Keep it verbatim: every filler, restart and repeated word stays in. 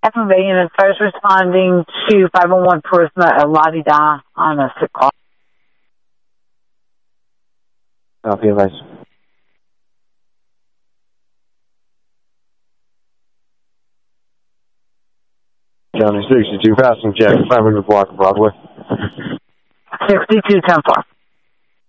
F B and first responding to five one one Prisma at La-Di-Da on a sick call. Copy, advice. County sixty-two, passing check, five hundred block of Broadway. sixty-two ten four.